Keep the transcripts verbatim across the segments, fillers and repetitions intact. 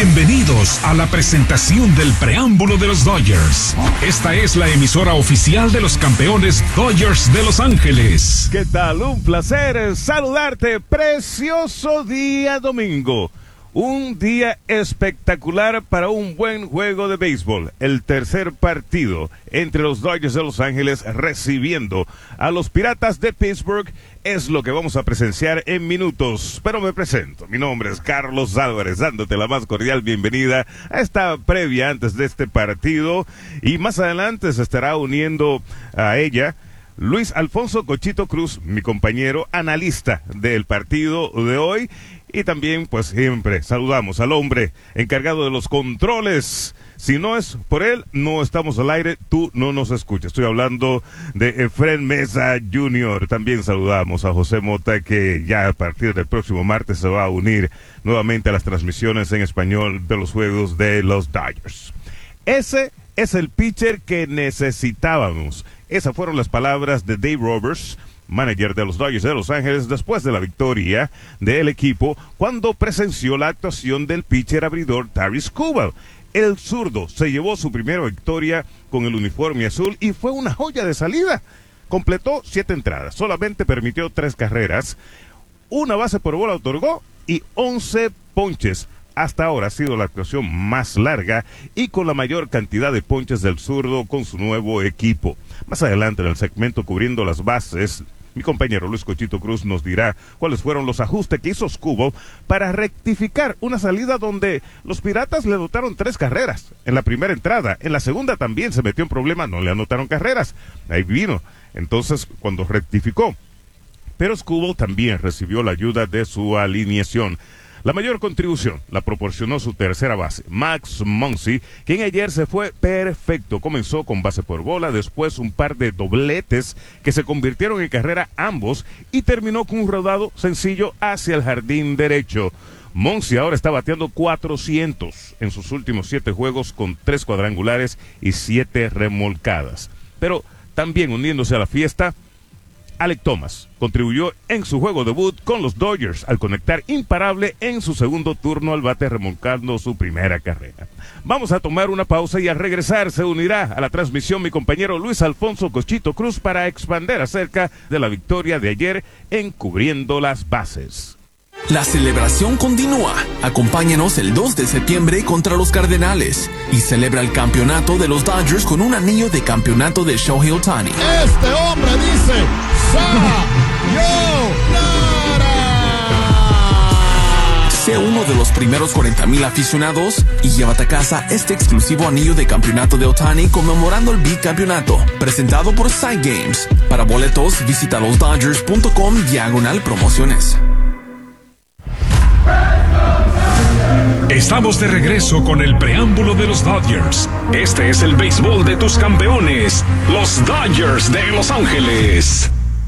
Bienvenidos a la presentación del preámbulo de los Dodgers. Esta es la emisora oficial de los campeones Dodgers de Los Ángeles. ¿Qué tal? Un placer saludarte. Precioso día domingo. Un día espectacular para un buen juego de béisbol. El tercer partido entre los Dodgers de Los Ángeles recibiendo a los Piratas de Pittsburgh es lo que vamos a presenciar en minutos. Pero me presento. Mi nombre es Carlos Álvarez, dándote la más cordial bienvenida a esta previa antes de este partido. Y más adelante se estará uniendo a ella Luis Alfonso Cochito Cruz, mi compañero analista del partido de hoy. Y también, pues siempre, saludamos al hombre encargado de los controles. Si no es por él, no estamos al aire, tú no nos escuchas. Estoy hablando de Efren Mesa junior También saludamos a José Mota, que ya a partir del próximo martes se va a unir nuevamente a las transmisiones en español de los juegos de los Dodgers. Ese es el pitcher que necesitábamos. Esas fueron las palabras de Dave Roberts, manager de los Dodgers de Los Ángeles, después de la victoria del equipo, cuando presenció la actuación del pitcher abridor Tarik Skubal. El zurdo se llevó su primera victoria con el uniforme azul y fue una joya de salida. Completó siete entradas, solamente permitió tres carreras, una base por bola otorgó y once ponches. Hasta ahora ha sido la actuación más larga y con la mayor cantidad de ponches del zurdo con su nuevo equipo. Más adelante en el segmento cubriendo las bases, mi compañero Luis Cochito Cruz nos dirá cuáles fueron los ajustes que hizo Skubal para rectificar una salida donde los Piratas le anotaron tres carreras en la primera entrada. En la segunda también se metió en problemas, no le anotaron carreras. Ahí vino. Entonces, cuando rectificó. Pero Skubal también recibió la ayuda de su alineación. La mayor contribución la proporcionó su tercera base, Max Muncy, quien ayer se fue perfecto. Comenzó con base por bola, después un par de dobletes que se convirtieron en carrera ambos y terminó con un rodado sencillo hacia el jardín derecho. Muncy ahora está bateando cuatrocientos en sus últimos siete juegos con tres cuadrangulares y siete remolcadas. Pero también uniéndose a la fiesta, Alek Thomas contribuyó en su juego debut con los Dodgers al conectar imparable en su segundo turno al bate, remolcando su primera carrera. Vamos a tomar una pausa y al regresar se unirá a la transmisión mi compañero Luis Alfonso Cochito Cruz para expander acerca de la victoria de ayer en Cubriendo las Bases. La celebración continúa. Acompáñanos el dos de septiembre contra los Cardenales y celebra el campeonato de los Dodgers con un anillo de campeonato de Shohei Ohtani. Este hombre dice ¡Sayonara! Sé uno de los primeros cuarenta mil aficionados y llévate a casa este exclusivo anillo de campeonato de Ohtani conmemorando el bicampeonato, presentado por Side Games. Para boletos, visita los dodgers punto com diagonal promociones. Estamos de regreso con el preámbulo de los Dodgers. Este es el béisbol de tus campeones, los Dodgers de Los Ángeles.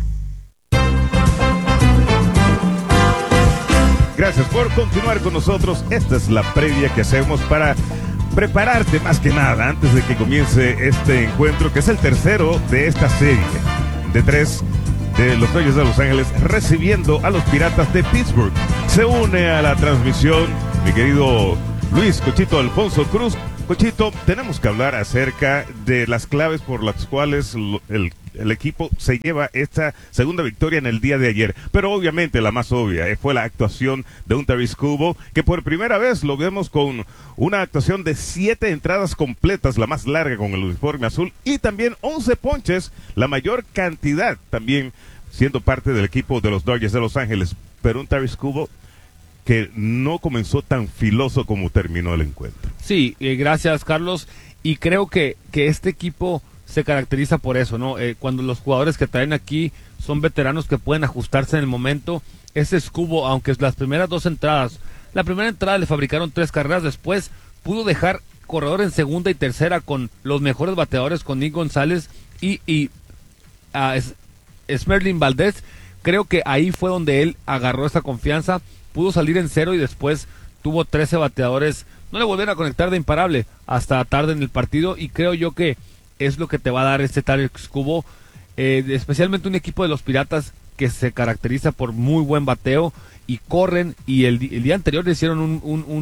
Gracias por continuar con nosotros. Esta es la previa que hacemos para prepararte más que nada antes de que comience este encuentro, que es el tercero de esta serie de tres de los Dodgers de Los Ángeles recibiendo a los Piratas de Pittsburgh. Se une a la transmisión mi querido Luis Cochito Alfonso Cruz. Cochito, tenemos que hablar acerca de las claves por las cuales el, el equipo se lleva esta segunda victoria en el día de ayer. Pero obviamente la más obvia eh, fue la actuación de un Tarik Skubal, que por primera vez lo vemos con una actuación de siete entradas completas, la más larga con el uniforme azul, y también once ponches, la mayor cantidad también siendo parte del equipo de los Dodgers de Los Ángeles. Pero un Tarik Skubal que no comenzó tan filoso como terminó el encuentro. Sí, eh, gracias Carlos, y creo que, que este equipo se caracteriza por eso, ¿no? Eh, cuando los jugadores que traen aquí son veteranos que pueden ajustarse en el momento. Ese Skubal, aunque las primeras dos entradas, la primera entrada le fabricaron tres carreras, después pudo dejar corredor en segunda y tercera con los mejores bateadores, con Nick González y, y uh, Smerlin Valdez. Creo que ahí fue donde él agarró esa confianza, pudo salir en cero y después tuvo trece bateadores. No le volvieron a conectar de imparable hasta tarde en el partido, y creo yo que es lo que te va a dar este Tarik Skubal, eh, especialmente un equipo de los Piratas que se caracteriza por muy buen bateo y corren, y el, el día anterior le hicieron un, un, un,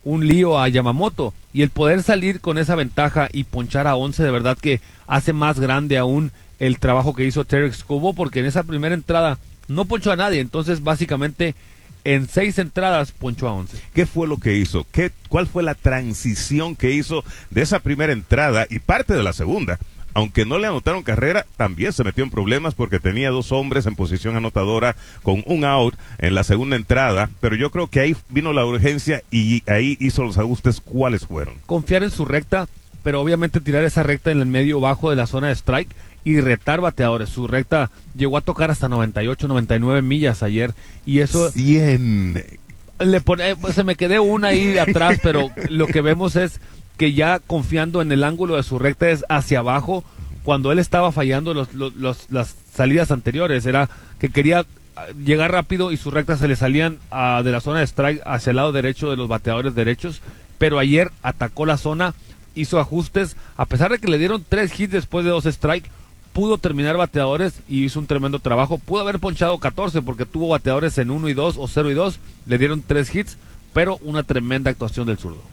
un lío a Yamamoto, y el poder salir con esa ventaja y ponchar a once de verdad que hace más grande aún el trabajo que hizo Tarik Skubal, porque en esa primera entrada no ponchó a nadie, entonces básicamente en seis entradas ponchó a once. ¿Qué fue lo que hizo? ¿Qué, ¿Cuál fue la transición que hizo de esa primera entrada y parte de la segunda? Aunque no le anotaron carrera, también se metió en problemas porque tenía dos hombres en posición anotadora con un out en la segunda entrada, pero yo creo que ahí vino la urgencia y ahí hizo los ajustes. ¿Cuáles fueron? Confiar en su recta, pero obviamente tirar esa recta en el medio bajo de la zona de strike y retar bateadores. Su recta llegó a tocar hasta noventa y ocho, noventa y nueve millas ayer, y eso... cien. Le pone, pues se me quedé una ahí atrás, pero lo que vemos es que ya confiando en el ángulo de su recta es hacia abajo, cuando él estaba fallando los, los, los, las salidas anteriores, era que quería llegar rápido y su recta se le salían uh, de la zona de strike hacia el lado derecho de los bateadores derechos, pero ayer atacó la zona, hizo ajustes, a pesar de que le dieron tres hits después de dos strikes, pudo terminar bateadores y hizo un tremendo trabajo. Pudo haber ponchado catorce porque tuvo bateadores en uno y dos o cero y dos, le dieron tres hits, pero una tremenda actuación del zurdo.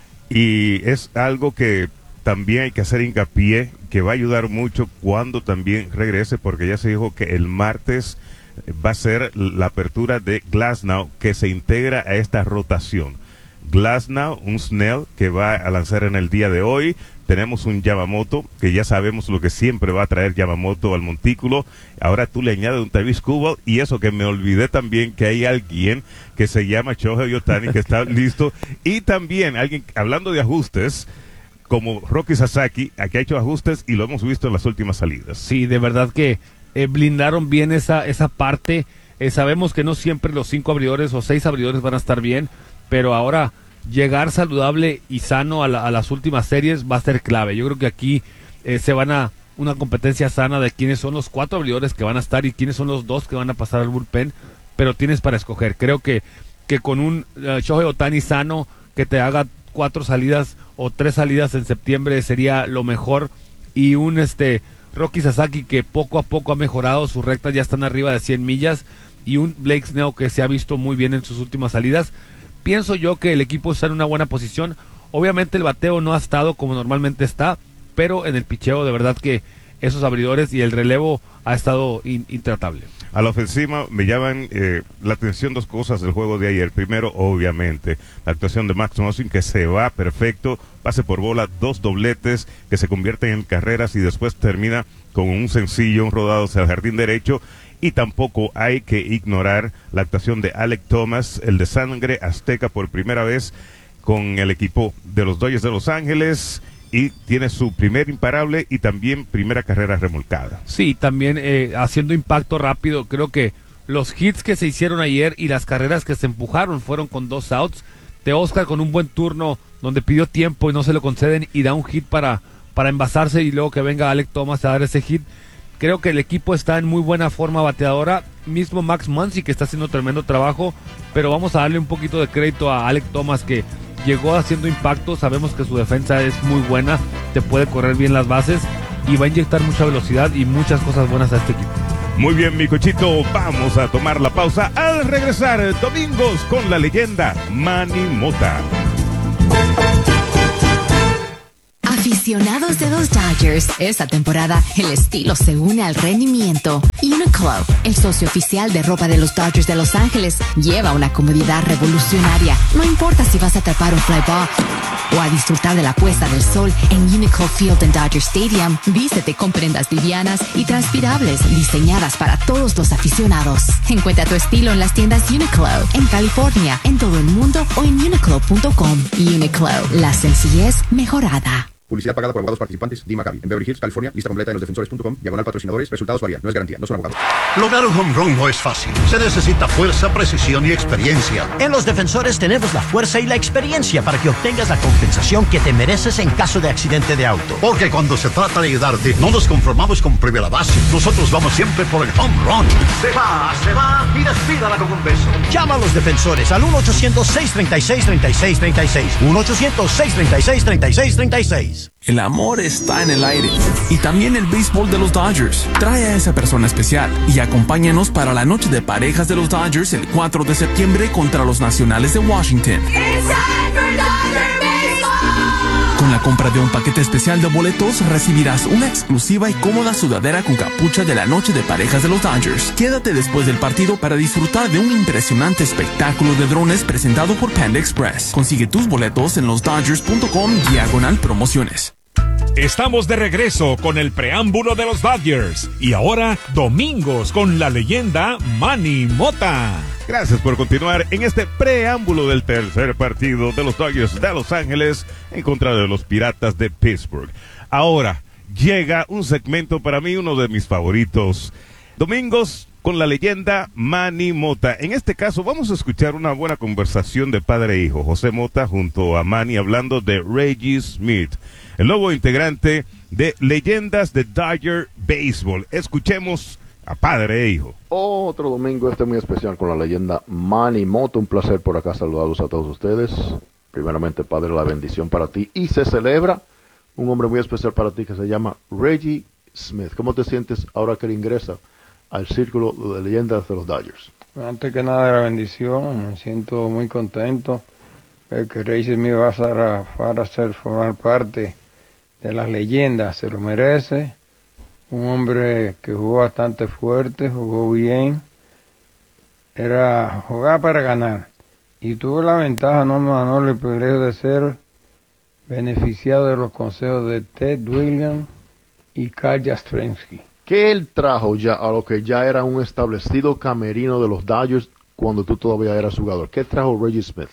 Y es algo que también hay que hacer hincapié, que va a ayudar mucho cuando también regrese, porque ya se dijo que el martes va a ser la apertura de Glasnow, que se integra a esta rotación. Glasnow, un Snell que va a lanzar en el día de hoy. Tenemos un Yamamoto, que ya sabemos lo que siempre va a traer Yamamoto al montículo. Ahora tú le añades un Tarik Skubal, y eso que me olvidé también, que hay alguien que se llama Shohei Ohtani, que está listo. Y también alguien, hablando de ajustes, como Roki Sasaki, aquí ha hecho ajustes y lo hemos visto en las últimas salidas. Sí, de verdad que eh, blindaron bien esa, esa parte. Eh, sabemos que no siempre los cinco abridores o seis abridores van a estar bien, pero ahora llegar saludable y sano a, la, a las últimas series va a ser clave. Yo creo que aquí eh, se van a una competencia sana de quiénes son los cuatro abridores que van a estar y quiénes son los dos que van a pasar al bullpen, pero tienes para escoger. Creo que, que con un uh, Shohei Ohtani sano que te haga cuatro salidas o tres salidas en septiembre sería lo mejor, y un este Roki Sasaki que poco a poco ha mejorado, sus rectas ya están arriba de cien millas, y un Blake Snell que se ha visto muy bien en sus últimas salidas. Pienso yo que el equipo está en una buena posición. Obviamente el bateo no ha estado como normalmente está, pero en el picheo de verdad que esos abridores y el relevo ha estado in, intratable. A la ofensiva me llaman eh, la atención dos cosas del juego de ayer. Primero, obviamente, la actuación de Max Muncy, que se va perfecto, pase por bola, dos dobletes que se convierten en carreras y después termina con un sencillo, un rodado hacia el jardín derecho. Y tampoco hay que ignorar la actuación de Alek Thomas, el de sangre azteca, por primera vez con el equipo de los Dodgers de Los Ángeles, y tiene su primer imparable y también primera carrera remolcada. Sí, también eh, haciendo impacto rápido. Creo que los hits que se hicieron ayer y las carreras que se empujaron fueron con dos outs. De Oscar con un buen turno donde pidió tiempo y no se lo conceden y da un hit para, para envasarse, y luego que venga Alek Thomas a dar ese hit. Creo que el equipo está en muy buena forma bateadora, mismo Max Muncy que está haciendo tremendo trabajo, pero vamos a darle un poquito de crédito a Alek Thomas, que llegó haciendo impacto. Sabemos que su defensa es muy buena, te puede correr bien las bases y va a inyectar mucha velocidad y muchas cosas buenas a este equipo. Muy bien, mi cochito, vamos a tomar la pausa. Al regresar, domingos con la leyenda Manny Mota. Aficionados de los Dodgers, esta temporada el estilo se une al rendimiento. Uniqlo, el socio oficial de ropa de los Dodgers de Los Ángeles, lleva una comodidad revolucionaria. No importa si vas a atrapar un fly ball o a disfrutar de la puesta del sol en Uniqlo Field en Dodger Stadium, vístete con prendas livianas y transpirables diseñadas para todos los aficionados. Encuentra tu estilo en las tiendas Uniqlo, en California, en todo el mundo o en uniqlo punto com. Uniqlo, la sencillez mejorada. Publicidad pagada por abogados participantes. D. Maccabi. En Beverly Hills, California. Lista completa en los defensores punto com. Diagonal patrocinadores. Resultados varían. No es garantía. No son abogados. Lograr un home run no es fácil. Se necesita fuerza, precisión y experiencia. En Los Defensores tenemos la fuerza y la experiencia para que obtengas la compensación que te mereces en caso de accidente de auto. Porque cuando se trata de ayudarte, no nos conformamos con primera base. Nosotros vamos siempre por el home run. Se va, se va y despídala con un beso. Llama a Los Defensores al uno ochocientos, seis treinta y seis, treinta y seis treinta y seis. uno ochocientos, seis treinta y seis, treinta y seis treinta y seis. El amor está en el aire y también el béisbol de los Dodgers. Trae a esa persona especial y acompáñanos para la noche de parejas de los Dodgers el cuatro de septiembre contra los Nacionales de Washington. It's time for compra de un paquete especial de boletos recibirás una exclusiva y cómoda sudadera con capucha de la noche de parejas de los Dodgers. Quédate después del partido para disfrutar de un impresionante espectáculo de drones presentado por Panda Express. Consigue tus boletos en los dodgers punto com diagonal promociones. Estamos de regreso con el preámbulo de los Dodgers. Y ahora, domingos con la leyenda Manny Mota. Gracias por continuar en este preámbulo del tercer partido de los Dodgers de Los Ángeles en contra de los Piratas de Pittsburgh. Ahora llega un segmento para mí, uno de mis favoritos. Domingos con la leyenda Manny Mota. En este caso vamos a escuchar una buena conversación de padre e hijo. José Mota junto a Manny hablando de Reggie Smith, el nuevo integrante de Leyendas de Dodger Baseball. Escuchemos a padre e hijo. Otro domingo este muy especial con la leyenda Manny Mota. Un placer por acá saludarlos a todos ustedes. Primeramente, padre, la bendición para ti. Y se celebra un hombre muy especial para ti que se llama Reggie Smith. ¿Cómo te sientes ahora que él ingresa al círculo de leyendas de los Dodgers? Antes que nada, la bendición. Me siento muy contento ver que Reggie Smith va a ser, va a ser formar parte de las leyendas. Se lo merece. Un hombre que jugó bastante fuerte, jugó bien. Era jugar para ganar. Y tuvo la ventaja, no Manolo, el privilegio de ser beneficiado de los consejos de Ted Williams y Carl Yastrzemski. ¿Qué él trajo ya a lo que ya era un establecido camerino de los Dodgers cuando tú todavía eras jugador? ¿Qué trajo Reggie Smith?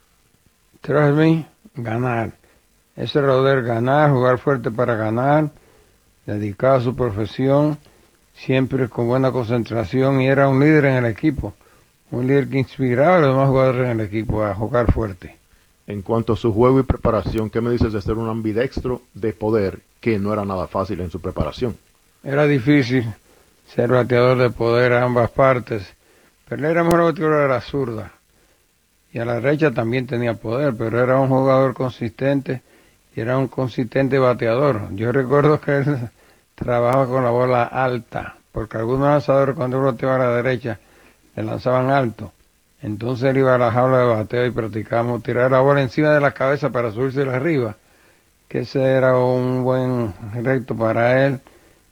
Trajo mí ganar. Ese roder ganar, jugar fuerte para ganar, dedicado a su profesión, siempre con buena concentración, y era un líder en el equipo. Un líder que inspiraba a los demás jugadores en el equipo a jugar fuerte. En cuanto a su juego y preparación, ¿qué me dices de ser un ambidextro de poder que no era nada fácil en su preparación? Era difícil ser bateador de poder a ambas partes, pero él era mejor bateador de la zurda. Y a la derecha también tenía poder, pero era un jugador consistente y era un consistente bateador. Yo recuerdo que él trabajaba con la bola alta, porque algunos lanzadores cuando uno bateaba a la derecha le lanzaban alto. Entonces él iba a la jaula de bateo y practicábamos tirar la bola encima de la cabeza para subirse arriba, que ese era un buen recto para él,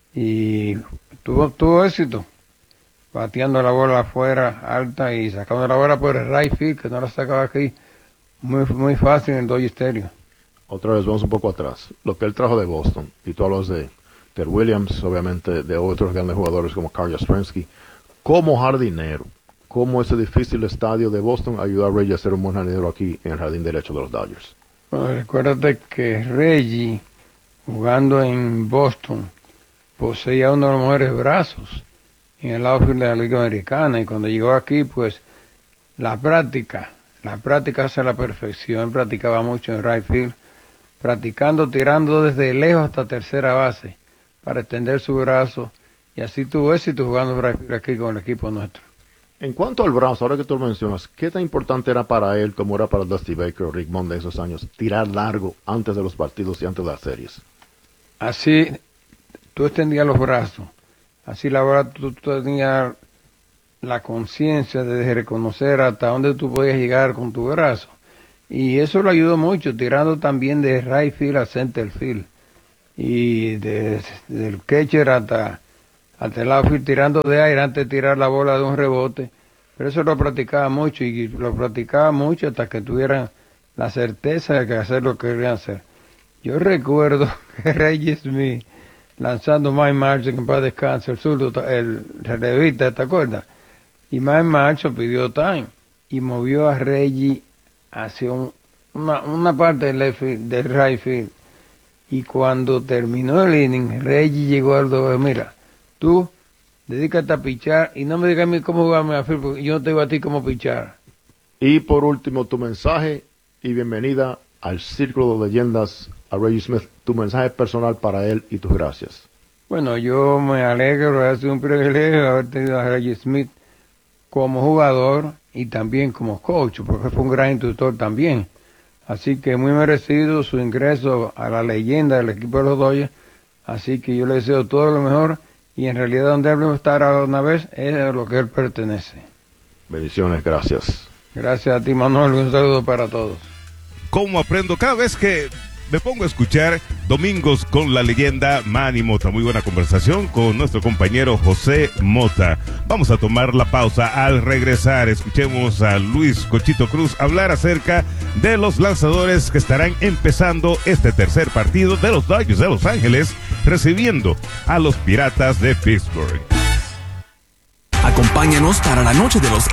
y tuvo, tuvo éxito, bateando la bola afuera, alta, y sacando la bola por el right field, que no la sacaba aquí, muy, muy fácil en el Dodger Stadium. Otra vez vamos un poco atrás, lo que él trajo de Boston, y tú hablas de Ted Williams, obviamente de otros grandes jugadores como Carl Yastrzemski. Como jardinero, ¿cómo ese difícil estadio de Boston ayudó a Reggie a ser un buen jardinero aquí en el jardín derecho de los Dodgers? Bueno, recuérdate que Reggie, jugando en Boston, poseía uno de los mejores brazos en el outfield de la Liga Americana, y cuando llegó aquí, pues, la práctica, la práctica hace la perfección. Él practicaba mucho en right field, practicando, tirando desde lejos hasta tercera base, para extender su brazo, y así tuvo éxito jugando right field aquí con el equipo nuestro. En cuanto al brazo, ahora que tú lo mencionas, ¿qué tan importante era para él, como era para Dusty Baker o Rick Monday en esos años, tirar largo antes de los partidos y antes de las series? Así, tú extendías los brazos, así la verdad tú, tú tenías la conciencia de reconocer hasta dónde tú podías llegar con tu brazo, y eso lo ayudó mucho, tirando también de right field a center field, y de, del catcher hasta, hasta el outfield, tirando de aire antes de tirar la bola de un rebote. Pero eso lo practicaba mucho, y lo practicaba mucho hasta que tuvieran la certeza de que hacer lo que querían hacer. Yo recuerdo que Reggie Smith, lanzando Mike Marshall, que en paz descanse, el zurdo, el relevista, ¿te acuerdas? Y Mike Marshall pidió time y movió a Reggie hacia un, una, una parte del, left field, del right field. Y cuando terminó el inning, Reggie llegó al doble. Mira, tú dedícate a pichar y no me digas a mí cómo jugarme a field, porque yo no te digo a ti cómo pichar. Y por último, tu mensaje y bienvenida al Círculo de Leyendas a Reggie Smith. Tu mensaje personal para él y tus gracias. Bueno, yo me alegro, ha sido un privilegio haber tenido a Reggie Smith como jugador y también como coach, porque fue un gran instructor también. Así que muy merecido su ingreso a la leyenda del equipo de los Dodgers. Así que yo le deseo todo lo mejor, y en realidad donde él estará una vez es a lo que él pertenece. Bendiciones, gracias. Gracias a ti, Manuel, un saludo para todos. ¿Cómo aprendo? Cada vez que me pongo a escuchar Domingos con la leyenda Manny Mota. Muy buena conversación con nuestro compañero José Mota. Vamos a tomar la pausa. Al regresar, escuchemos a Luis Cochito Cruz hablar acerca de los lanzadores que estarán empezando este tercer partido de los Dodgers de Los Ángeles, recibiendo a los Piratas de Pittsburgh. Acompáñanos para la noche de los